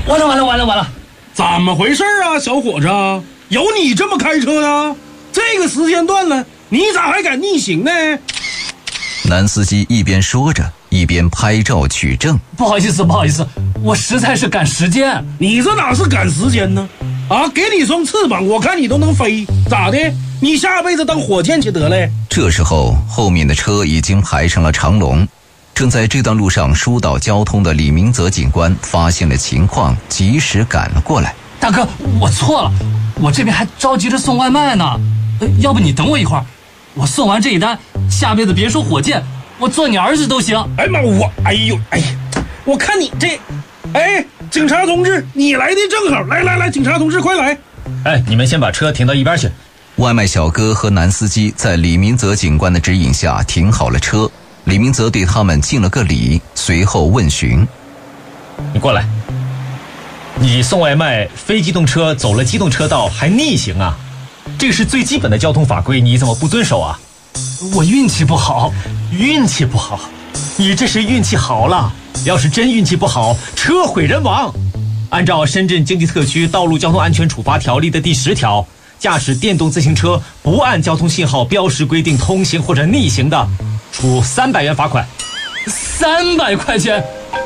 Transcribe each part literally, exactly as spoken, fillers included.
完了完了完了完了， 怎么回事啊，小伙子？有你这么开车的？这个时间段了，你咋还敢逆行呢？ 男司机一边说着，一边拍照取证。 不好意思不好意思，我实在是赶时间。 你这哪是赶时间呢？啊，给你双翅膀，我看你都能飞，咋的？你下辈子当火箭去得嘞。 这时候，后面的车已经排成了长龙。正在这段路上疏导交通的李明泽警官发现了情况，及时赶了过来。 大哥，我错了，我这边还着急着送外卖呢，呃、要不你等我一会儿，我送完这一单，下辈子别说火箭，我做你儿子都行。 哎妈，我哎呦哎呀，我看你这，哎，警察同志，你来的正好，来来来，警察同志快来。 哎，你们先把车停到一边去。 外卖小哥和男司机在李明泽警官的指引下停好了车。李明泽对他们敬了个礼，随后问询： 你过来，你送外卖非机动车走了机动车道还逆行啊？这个是最基本的交通法规，你怎么不遵守啊？ 我运气不好。 运气不好？你这是运气好了，要是真运气不好，车毁人亡。按照深圳经济特区道路交通安全处罚条例的第十条，驾驶电动自行车不按交通信号标识规定通行或者逆行的，处三百元罚款。 三百块钱？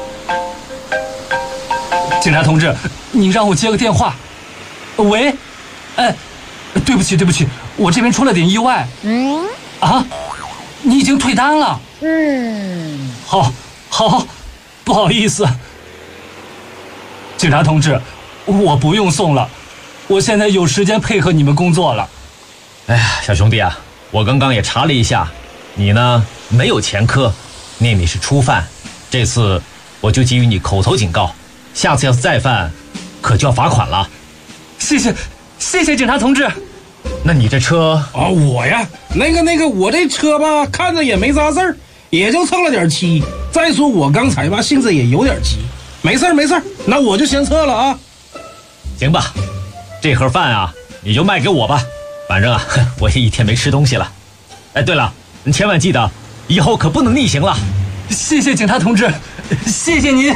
警察同志，你让我接个电话。喂，哎，对不起对不起，我这边出了点意外。嗯。啊，你已经退单了？嗯。好，好，不好意思。警察同志，我不用送了，我现在有时间配合你们工作了。 哎呀，小兄弟啊，我刚刚也查了一下，你呢没有前科，那你是初犯，这次我就给予你口头警告，下次要是再犯，可就要罚款了。 谢谢，谢谢警察同志。 那你这车啊，我呀，那个那个，我这车吧，看着也没啥事儿，也就蹭了点漆。再说我刚才吧，性子也有点急，没事没事，那我就先撤了啊。 行吧，这盒饭啊，你就卖给我吧，反正啊，我也一天没吃东西了。哎，对了，你千万记得，以后可不能逆行了。 谢谢警察同志，谢谢您。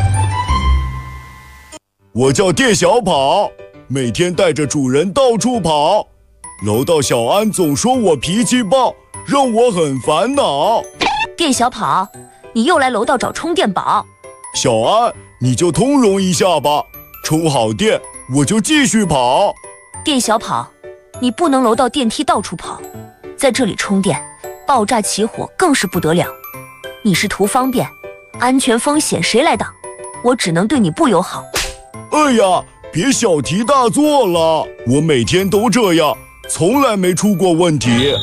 我叫店小跑，每天带着主人到处跑。楼道小安总说我脾气暴，让我很烦恼。 店小跑，你又来楼道找充电宝。 小安，你就通融一下吧，充好电我就继续跑。 店小跑，你不能楼道电梯到处跑，在这里充电，爆炸起火更是不得了。你是图方便，安全风险谁来挡？我只能对你不友好。 哎呀，别小题大做了，我每天都这样，从来没出过问题。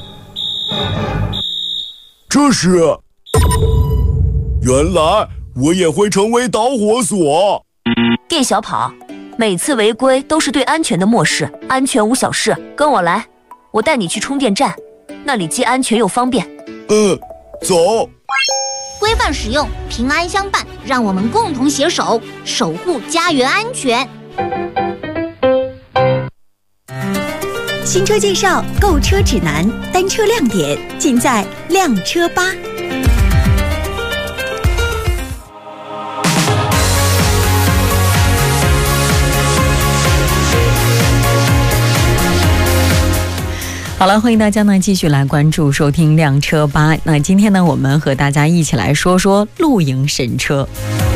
这是，原来我也会成为导火索。 店小跑，每次违规都是对安全的漠视，安全无小事，跟我来，我带你去充电站，那里既安全又方便。 嗯，走。 规范使用，平安相伴，让我们共同携手，守护家园安全。 新车介绍、购车指南、单车亮点，尽在亮车吧。 好了，欢迎大家呢继续来关注收听亮车吧。那今天呢，我们和大家一起来说说露营神车。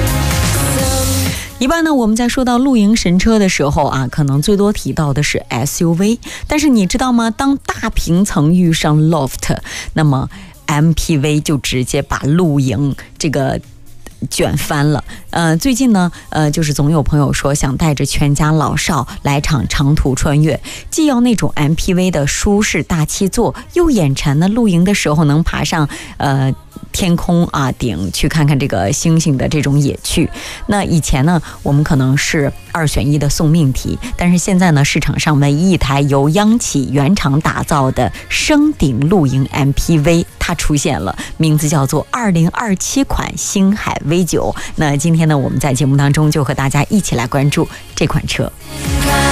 一般呢，我们在说到露营神车的时候啊，可能最多提到的是 S U V。但是你知道吗？当大平层遇上 loft， 那么 M P V 就直接把露营这个卷翻了。呃，最近呢，呃，就是总有朋友说想带着全家老少来场长途穿越，既要那种 M P V 的舒适大气座，又眼馋呢露营的时候能爬上呃天空啊顶去看看这个星星的这种野趣。那以前呢，我们可能是二选一的送命题，但是现在呢，市场上唯一一台由央企原厂打造的升顶露营 M P V， 它出现了，名字叫做二零二七款星海 V 九。那今天呢，我们在节目当中就和大家一起来关注这款车。